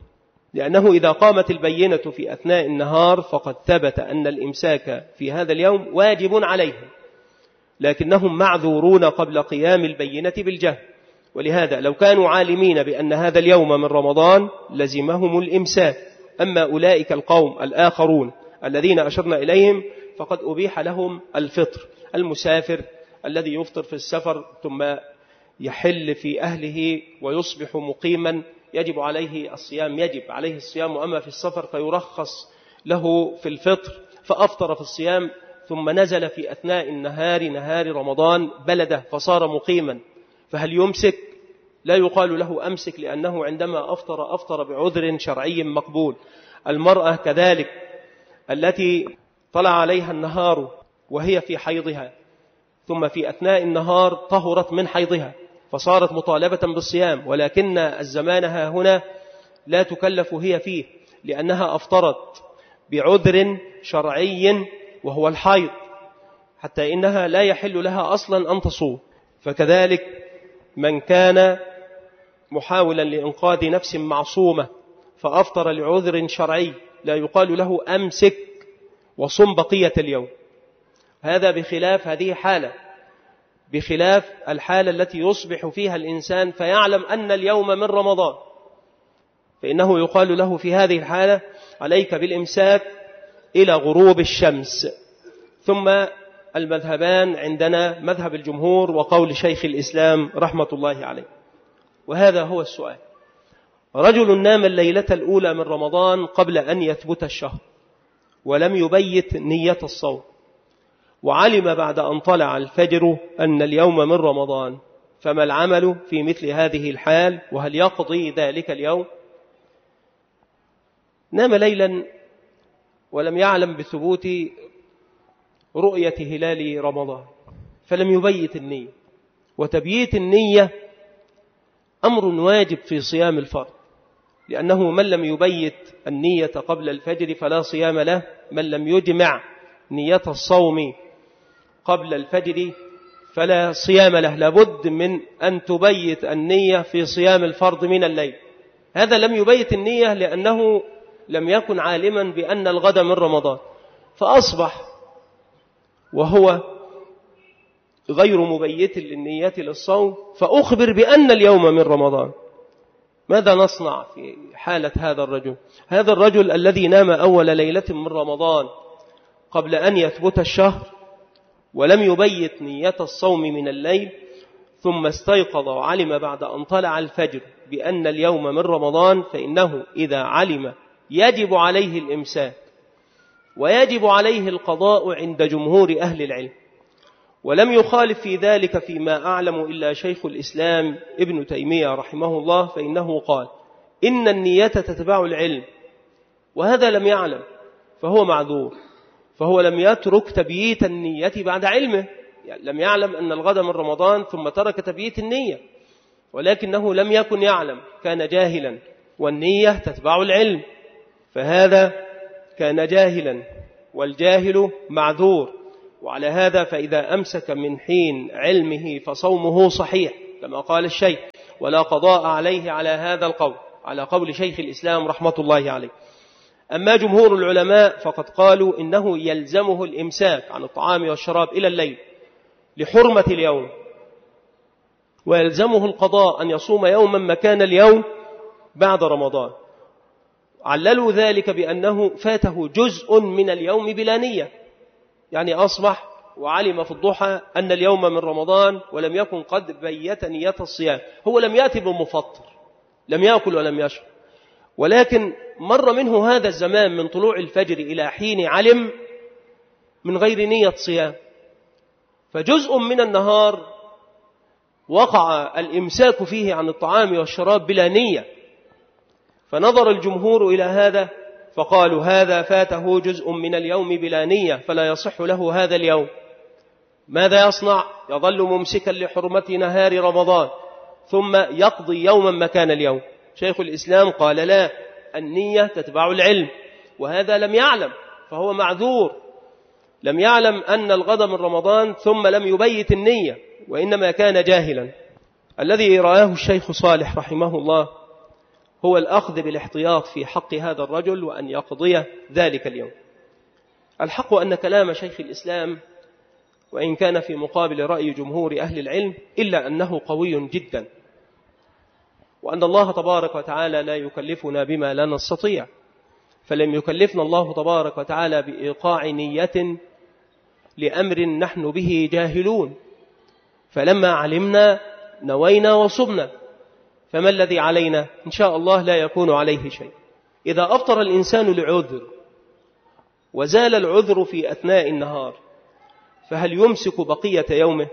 لأنه إذا قامت البينة في أثناء النهار فقد ثبت أن الإمساك في هذا اليوم واجب عليهم، لكنهم معذورون قبل قيام البينة بالجهل، ولهذا لو كانوا عالمين بأن هذا اليوم من رمضان لزمهم الإمساك. أما أولئك القوم الآخرون الذين أشرنا إليهم فقد أبيح لهم الفطر. المسافر الذي يفطر في السفر ثم يحل في أهله ويصبح مقيما يجب عليه الصيام، يجب عليه الصيام، وأما في السفر فيرخص له في الفطر، فأفطر في الصيام ثم نزل في أثناء النهار نهار رمضان بلده فصار مقيما، فهل يمسك؟ لا يقال له أمسك، لأنه عندما أفطر أفطر بعذر شرعي مقبول. المرأة كذلك التي طلع عليها النهار وهي في حيضها ثم في أثناء النهار طهرت من حيضها فصارت مطالبة بالصيام، ولكن الزمانها هنا لا تكلف هي فيه لأنها أفطرت بعذر شرعي وهو الحيض، حتى إنها لا يحل لها أصلا أن تصوم. فكذلك من كان محاولا لإنقاذ نفس معصومة فأفطر لعذر شرعي لا يقال له أمسك وصم بقية اليوم، هذا بخلاف هذه حالة، بخلاف الحالة التي يصبح فيها الإنسان فيعلم أن اليوم من رمضان، فإنه يقال له في هذه الحالة عليك بالإمساك إلى غروب الشمس. ثم المذهبان عندنا مذهب الجمهور وقول شيخ الإسلام رحمة الله عليه. وهذا هو السؤال: رجل نام الليلة الأولى من رمضان قبل أن يثبت الشهر ولم يبيت نية الصوم، وعلم بعد أن طلع الفجر أن اليوم من رمضان، فما العمل في مثل هذه الحال؟ وهل يقضي ذلك اليوم؟ نام ليلا ولم يعلم بثبوت رؤية هلال رمضان فلم يبيت النية، وتبييت النية أمر واجب في صيام الفرض، لأنه من لم يبيت النية قبل الفجر فلا صيام له، من لم يجمع نية الصوم قبل الفجر فلا صيام له، لابد من أن تبيت النية في صيام الفرض من الليل. هذا لم يبيت النية لأنه لم يكن عالما بأن الغد من رمضان، فأصبح وهو غير مبيت للنية للصوم فأخبر بأن اليوم من رمضان. ماذا نصنع في حالة هذا الرجل؟ هذا الرجل الذي نام أول ليلة من رمضان قبل أن يثبت الشهر ولم يبيت نية الصوم من الليل، ثم استيقظ وعلم بعد أن طلع الفجر بأن اليوم من رمضان، فإنه إذا علم يجب عليه الإمساك ويجب عليه القضاء عند جمهور أهل العلم. ولم يخالف في ذلك فيما أعلم إلا شيخ الإسلام ابن تيمية رحمه الله، فإنه قال إن النية تتبع العلم، وهذا لم يعلم فهو معذور، فهو لم يترك تبييت النية بعد علمه، يعني لم يعلم أن الغد من رمضان ثم ترك تبييت النية، ولكنه لم يكن يعلم، كان جاهلا، والنية تتبع العلم، فهذا كان جاهلا والجاهل معذور. وعلى هذا فإذا أمسك من حين علمه فصومه صحيح كما قال الشيخ، ولا قضاء عليه على هذا القول، على قول شيخ الإسلام رحمة الله عليه. أما جمهور العلماء فقد قالوا إنه يلزمه الإمساك عن الطعام والشراب إلى الليل لحرمة اليوم، ويلزمه القضاء أن يصوم يوما مكان اليوم بعد رمضان. عللوا ذلك بأنه فاته جزء من اليوم بلا نية، يعني أصبح وعلم في الضحى أن اليوم من رمضان ولم يكن قد بيت نية الصيام، هو لم يأتي بمفطر، لم يأكل ولم يشرب، ولكن مر منه هذا الزمان من طلوع الفجر إلى حين علم من غير نية صيام، فجزء من النهار وقع الإمساك فيه عن الطعام والشراب بلا نية. فنظر الجمهور إلى هذا فقالوا هذا فاته جزء من اليوم بلا نية فلا يصح له هذا اليوم. ماذا يصنع؟ يظل ممسكا لحرمة نهار رمضان ثم يقضي يوما مكان اليوم. شيخ الإسلام قال لا، النية تتبع العلم، وهذا لم يعلم فهو معذور، لم يعلم أن الغد من رمضان ثم لم يبيت النية، وإنما كان جاهلا. الذي رآه الشيخ صالح رحمه الله هو الأخذ بالاحتياط في حق هذا الرجل وأن يقضي ذلك اليوم. الحق أن كلام شيخ الإسلام وإن كان في مقابل رأي جمهور أهل العلم إلا أنه قوي جدا، وأن الله تبارك وتعالى لا يكلفنا بما لا نستطيع، فلم يكلفنا الله تبارك وتعالى بإيقاع نية لأمر نحن به جاهلون، فلما علمنا نوينا وصبنا، فما الذي علينا؟ إن شاء الله لا يكون عليه شيء. إذا أفطر الإنسان لعذر وزال العذر في أثناء النهار فهل يمسك بقية يومه؟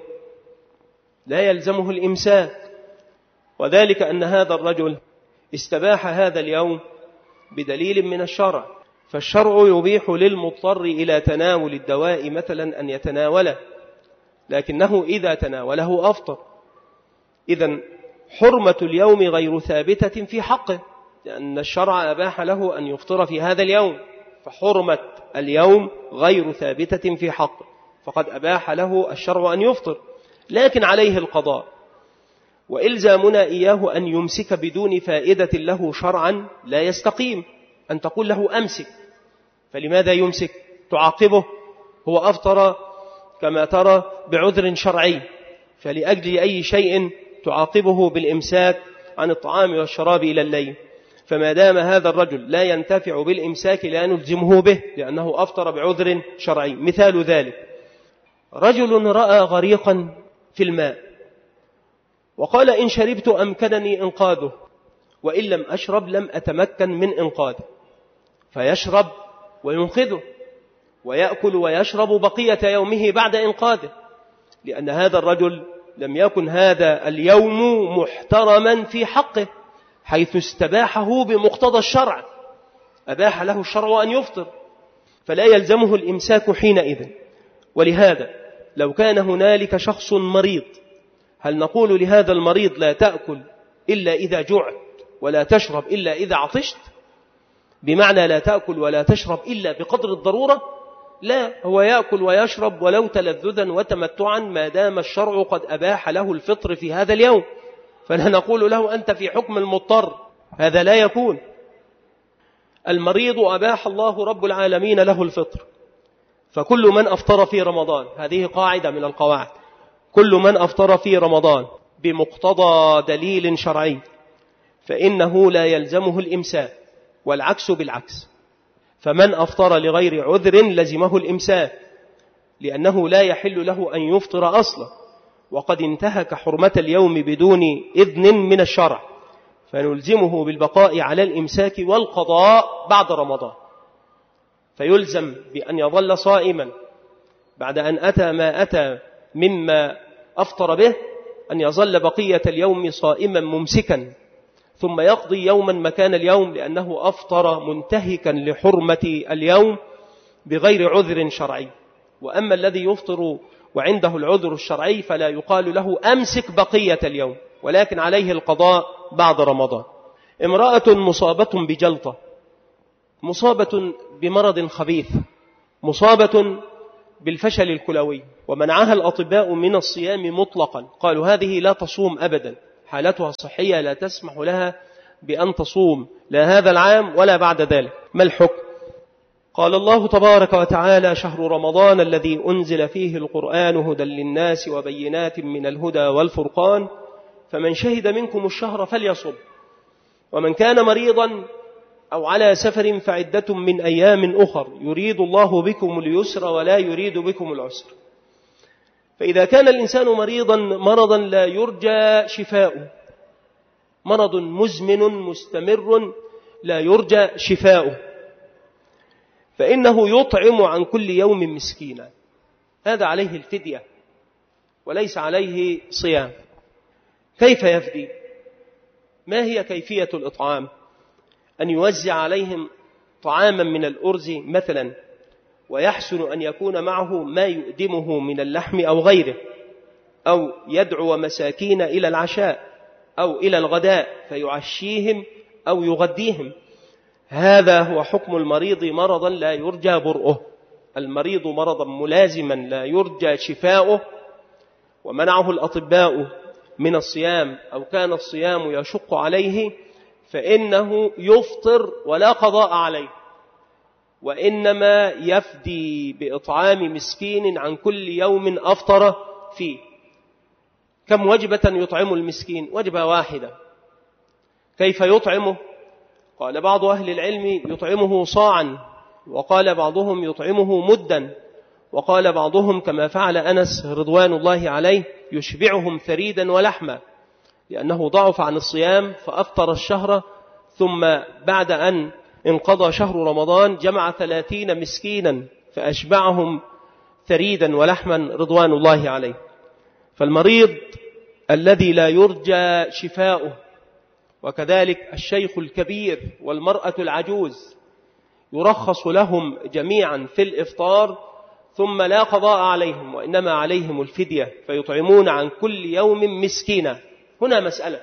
لا يلزمه الإمساك، وذلك أن هذا الرجل استباح هذا اليوم بدليل من الشرع، فالشرع يبيح للمضطر إلى تناول الدواء مثلا أن يتناوله، لكنه إذا تناوله أفطر. إذن حرمة اليوم غير ثابتة في حقه، لأن الشرع أباح له أن يفطر في هذا اليوم، فحرمة اليوم غير ثابتة في حقه، فقد أباح له الشرع أن يفطر، لكن عليه القضاء. وإلزامنا إياه أن يمسك بدون فائدة له شرعا لا يستقيم، أن تقول له أمسك، فلماذا يمسك؟ تعاقبه، هو أفطر كما ترى بعذر شرعي، فلأجل أي شيء تعاقبه بالإمساك عن الطعام والشراب إلى الليل؟ فما دام هذا الرجل لا ينتفع بالإمساك لا نلزمه به لأنه أفطر بعذر شرعي. مثال ذلك رجل رأى غريقا في الماء وقال إن شربت أمكنني إنقاذه، وإن لم أشرب لم أتمكن من إنقاذه، فيشرب وينقذه ويأكل ويشرب بقية يومه بعد إنقاذه، لأن هذا الرجل لم يكن هذا اليوم محترما في حقه، حيث استباحه بمقتضى الشرع، أباح له الشرع أن يفطر، فلا يلزمه الإمساك حينئذ. ولهذا لو كان هنالك شخص مريض هل نقول لهذا المريض لا تأكل إلا إذا جعت ولا تشرب إلا إذا عطشت؟ بمعنى لا تأكل ولا تشرب إلا بقدر الضرورة؟ لا، هو يأكل ويشرب ولو تلذذا وتمتعا ما دام الشرع قد أباح له الفطر في هذا اليوم، فلا نقول له أنت في حكم المضطر، هذا لا يكون. المريض أباح الله رب العالمين له الفطر، فكل من أفطر في رمضان، هذه قاعدة من القواعد، كل من أفطر في رمضان بمقتضى دليل شرعي فإنه لا يلزمه الإمساك، والعكس بالعكس، فمن أفطر لغير عذر لزمه الإمساك، لأنه لا يحل له أن يفطر أصلا، وقد انتهك حرمة اليوم بدون إذن من الشرع، فنلزمه بالبقاء على الإمساك والقضاء بعد رمضان، فيلزم بأن يظل صائما بعد أن أتى ما أتى مما أفطر به، أن يظل بقية اليوم صائما ممسكا، ثم يقضي يوما مكان اليوم، لأنه أفطر منتهكا لحرمة اليوم بغير عذر شرعي. وأما الذي يفطر وعنده العذر الشرعي فلا يقال له أمسك بقية اليوم، ولكن عليه القضاء بعد رمضان. امرأة مصابة بجلطة، مصابة بمرض خبيث، مصابة بالفشل الكلوي، ومنعها الأطباء من الصيام مطلقا، قالوا هذه لا تصوم أبدا، حالتها الصحية لا تسمح لها بأن تصوم لا هذا العام ولا بعد ذلك. ما الحكم؟ قال الله تبارك وتعالى: شهر رمضان الذي أنزل فيه القرآن هدى للناس وبينات من الهدى والفرقان، فمن شهد منكم الشهر فليصم، ومن كان مريضا أو على سفر فعدة من أيام أخر، يريد الله بكم اليسر ولا يريد بكم العسر. فإذا كان الإنسان مريضا مرضا لا يرجى شفاؤه، مرض مزمن مستمر لا يرجى شفاؤه، فإنه يطعم عن كل يوم مسكينا، هذا عليه الفدية وليس عليه صيام. كيف يفدي؟ ما هي كيفية الإطعام؟ أن يوزع عليهم طعاما من الأرز مثلا، ويحسن أن يكون معه ما يؤدمه من اللحم أو غيره، أو يدعو مساكين إلى العشاء أو إلى الغداء فيعشيهم أو يغديهم. هذا هو حكم المريض مرضا لا يرجى برؤه، المريض مرضا ملازما لا يرجى شفاؤه، ومنعه الأطباء من الصيام أو كان الصيام يشق عليه، فإنه يفطر ولا قضاء عليه، وإنما يفدي بإطعام مسكين عن كل يوم أفطر فيه. كم وجبة يطعم المسكين؟ وجبة واحدة. كيف يطعمه؟ قال بعض أهل العلم يطعمه صاعا، وقال بعضهم يطعمه مدا، وقال بعضهم كما فعل أنس رضوان الله عليه يشبعهم ثريدا ولحما، لأنه ضعف عن الصيام فأفطر الشهر، ثم بعد أن انقضى شهر رمضان جمع ثلاثين مسكينا فأشبعهم ثريدا ولحما رضوان الله عليه. فالمريض الذي لا يرجى شفاؤه، وكذلك الشيخ الكبير والمرأة العجوز، يرخص لهم جميعا في الإفطار، ثم لا قضاء عليهم وإنما عليهم الفدية، فيطعمون عن كل يوم مسكينا. هنا مسألة: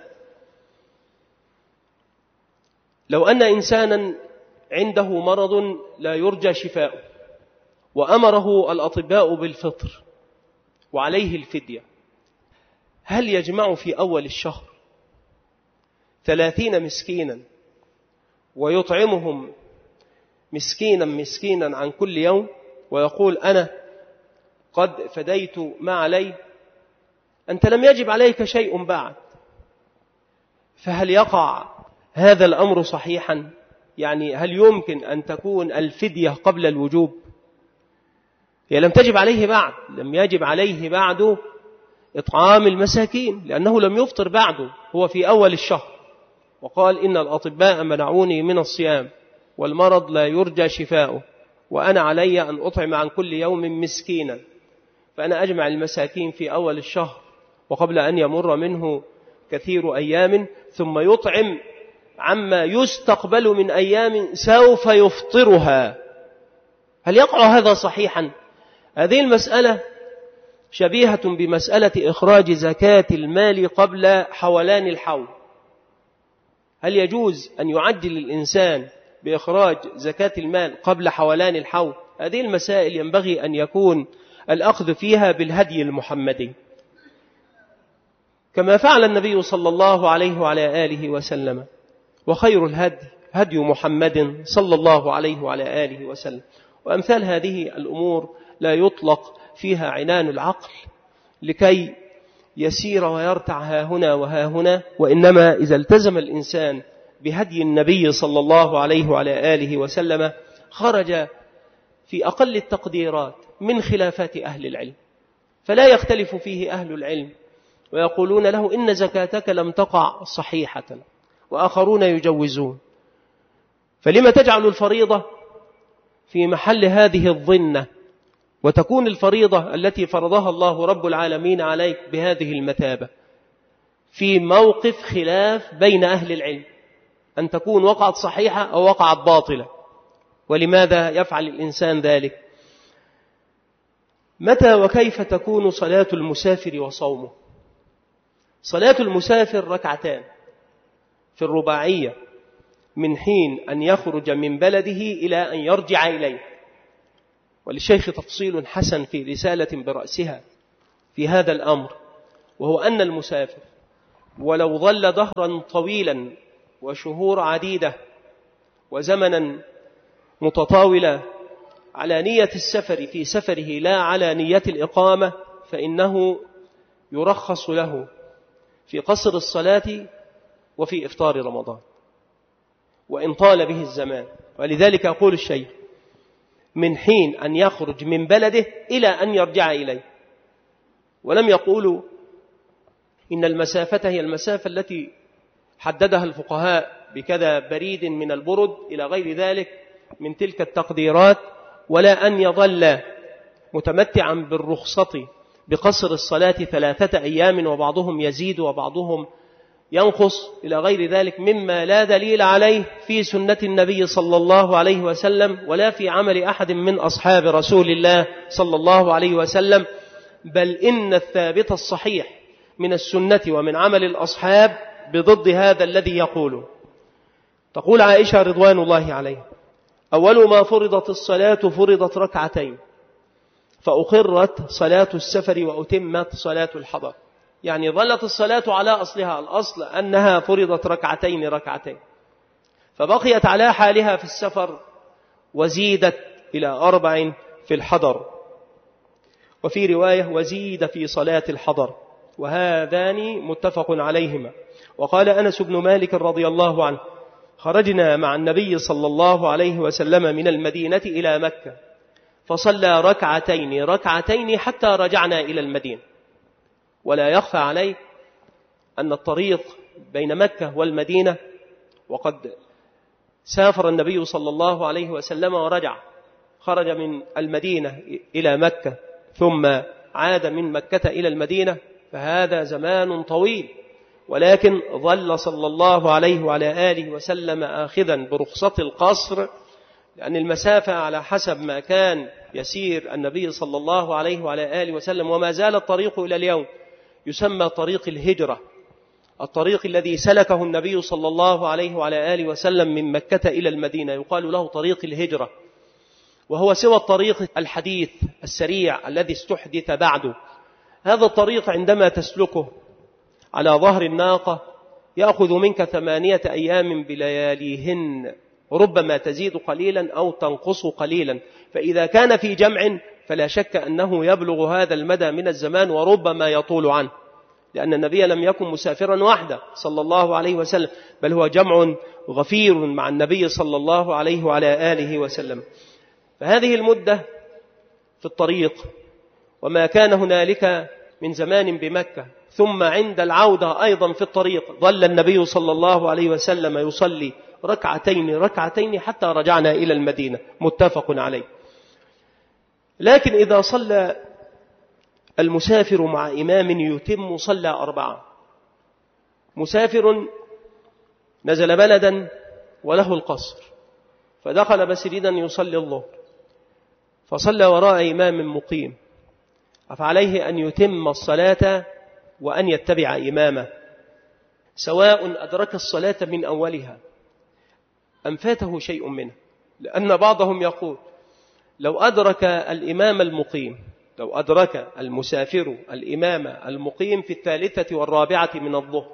لو أن إنسانا عنده مرض لا يرجى شفاؤه وأمره الأطباء بالفطر وعليه الفدية، هل يجمع في أول الشهر ثلاثين مسكينا ويطعمهم مسكينا مسكينا عن كل يوم ويقول أنا قد فديت ما علي؟ أنت لم يجب عليك شيء بعد، فهل يقع هذا الأمر صحيحا؟ يعني هل يمكن أن تكون الفدية قبل الوجوب؟ هي لم تجب عليه بعد، لم يجب عليه بعد إطعام المساكين، لأنه لم يفطر بعده، هو في أول الشهر، وقال إن الأطباء منعوني من الصيام والمرض لا يرجى شفاؤه، وأنا علي أن أطعم عن كل يوم مسكينا، فأنا أجمع المساكين في أول الشهر وقبل أن يمر منه كثير أيام، ثم يطعم عما يستقبل من أيام سوف يفطرها. هل يقع هذا صحيحا؟ هذه المسألة شبيهة بمسألة إخراج زكاة المال قبل حولان الحول. هل يجوز أن يعجل الإنسان بإخراج زكاة المال قبل حولان الحول؟ هذه المسائل ينبغي أن يكون الأخذ فيها بالهدي المحمدي، كما فعل النبي صلى الله عليه وعلى آله وسلم، وخير الهدي هدي محمد صلى الله عليه وعلى آله وسلم. وأمثال هذه الأمور لا يطلق فيها عنان العقل لكي يسير ويرتع ها هنا وها هنا، وإنما إذا التزم الإنسان بهدي النبي صلى الله عليه وعلى آله وسلم خرج في أقل التقديرات من خلافات أهل العلم، فلا يختلف فيه أهل العلم ويقولون له إن زكاتك لم تقع صحيحة، وآخرون يجوزون. فلما تجعل الفريضة في محل هذه الظنة، وتكون الفريضة التي فرضها الله رب العالمين عليك بهذه المثابة في موقف خلاف بين أهل العلم، أن تكون وقعت صحيحة أو وقعت باطلة؟ ولماذا يفعل الإنسان ذلك؟ متى وكيف تكون صلاة المسافر وصومه؟ صلاة المسافر ركعتان في الرباعية، من حين أن يخرج من بلده إلى أن يرجع إليه. وللشيخ تفصيل حسن في رسالة برأسها في هذا الأمر، وهو أن المسافر ولو ظل دهرا طويلا وشهور عديدة وزمنا متطاولا على نية السفر في سفره لا على نية الإقامة، فإنه يرخص له في قصر الصلاة وفي إفطار رمضان وإن طال به الزمان. ولذلك يقول الشيخ من حين أن يخرج من بلده إلى أن يرجع إليه. ولم يقولوا إن المسافة هي المسافة التي حددها الفقهاء بكذا بريد من البرد إلى غير ذلك من تلك التقديرات، ولا أن يظل متمتعا بالرخصة بقصر الصلاة ثلاثة أيام وبعضهم يزيد وبعضهم ينقص إلى غير ذلك، مما لا دليل عليه في سنة النبي صلى الله عليه وسلم ولا في عمل أحد من أصحاب رسول الله صلى الله عليه وسلم، بل إن الثابت الصحيح من السنة ومن عمل الأصحاب بضد هذا الذي يقوله. تقول عائشة رضوان الله عليها: أول ما فرضت الصلاة فرضت ركعتين فأقرت صلاة السفر وأتمت صلاة الحضر. يعني ظلت الصلاة على أصلها، الأصل أنها فرضت ركعتين ركعتين، فبقيت على حالها في السفر وزيدت إلى أربع في الحضر، وفي رواية وزيد في صلاة الحضر، وهذان متفق عليهما. وقال أنس بن مالك رضي الله عنه: خرجنا مع النبي صلى الله عليه وسلم من المدينة إلى مكة فصلى ركعتين ركعتين حتى رجعنا إلى المدينة. ولا يخفى عليك أن الطريق بين مكة والمدينة، وقد سافر النبي صلى الله عليه وسلم ورجع، خرج من المدينة إلى مكة ثم عاد من مكة إلى المدينة، فهذا زمان طويل، ولكن ظل صلى الله عليه وعلى آله وسلم آخذا برخصة القصر، لأن المسافة على حسب ما كان يسير النبي صلى الله عليه وعلى آله وسلم، وما زال الطريق إلى اليوم يسمى طريق الهجرة، الطريق الذي سلكه النبي صلى الله عليه وعلى آله وسلم من مكة إلى المدينة يقال له طريق الهجرة، وهو سوى الطريق الحديث السريع الذي استحدث بعده. هذا الطريق عندما تسلكه على ظهر الناقة يأخذ منك ثمانية أيام بلياليهن، ربما تزيد قليلا أو تنقص قليلا، فإذا كان في جمع فلا شك أنه يبلغ هذا المدى من الزمان وربما يطول عنه، لأن النبي لم يكن مسافرا وحده صلى الله عليه وسلم، بل هو جمع غفير مع النبي صلى الله عليه وعلى آله وسلم. فهذه المدة في الطريق وما كان هنالك من زمان بمكة، ثم عند العودة أيضا في الطريق ظل النبي صلى الله عليه وسلم يصلي ركعتين ركعتين حتى رجعنا إلى المدينة، متفق عليه. لكن إذا صلى المسافر مع إمام يتم صلى أربعة، مسافر نزل بلدا وله القصر فدخل مسجدا يصلي الظهر فصلى وراء إمام مقيم، فعليه أن يتم الصلاة وأن يتبع إمامه، سواء أدرك الصلاة من أولها أم فاته شيء منه. لأن بعضهم يقول لو أدرك الإمام المقيم، لو أدرك المسافر الإمام المقيم في الثالثة والرابعة من الظهر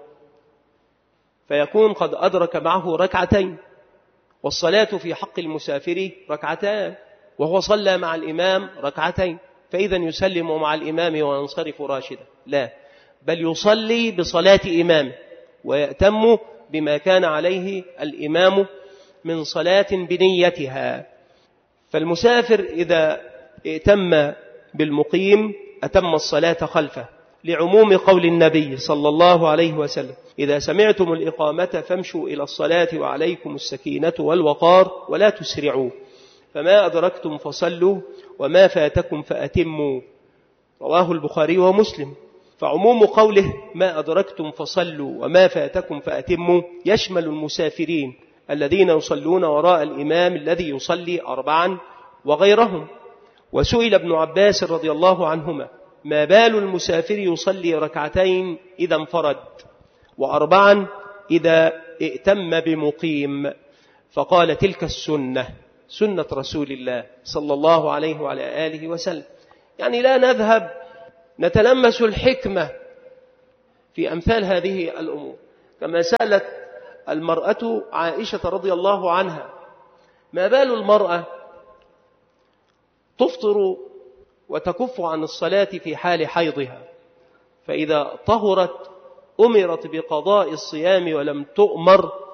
فيكون قد أدرك معه ركعتين، والصلاة في حق المسافر ركعتان، وهو صلى مع الإمام ركعتين، فإذا يسلم مع الإمام وينصرف راشدا. لا، بل يصلي بصلاة إمامه ويأتم بما كان عليه الإمام من صلاة بنيتها. فالمسافر إذا ائتم بالمقيم أتم الصلاة خلفه، لعموم قول النبي صلى الله عليه وسلم: إذا سمعتم الإقامة فامشوا إلى الصلاة وعليكم السكينة والوقار ولا تسرعوا، فما أدركتم فصلوا وما فاتكم فأتموا، رواه البخاري ومسلم. فعموم قوله ما أدركتم فصلوا وما فاتكم فأتموا يشمل المسافرين الذين يصلون وراء الإمام الذي يصلي أربعا وغيرهم. وسئل ابن عباس رضي الله عنهما: ما بال المسافر يصلي ركعتين إذا انفرد وأربعا إذا ائتم بمقيم؟ فقال تلك السنة، سنة رسول الله صلى الله عليه وعلى آله وسلم. يعني لا نذهب نتلمس الحكمة في أمثال هذه الأمور. كما سألت المرأة عائشة رضي الله عنها: ما بال المرأة تفطر وتكف عن الصلاة في حال حيضها، فإذا طهرت أمرت بقضاء الصيام ولم تؤمر